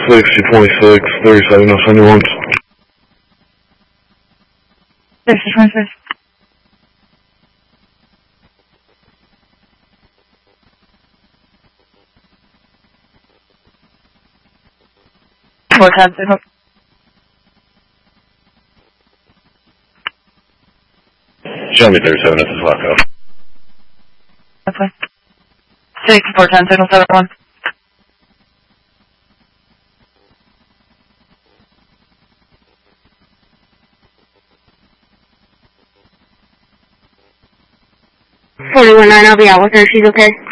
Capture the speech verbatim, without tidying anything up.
sixty twenty-six, thirty-seven, I'll send you once. sixty twenty-six. Four ten signal. Show me thirty-seven, this is Locko. Okay. sixty-four ten signal seven one. forty-one nine, I'll be out with her. She's okay.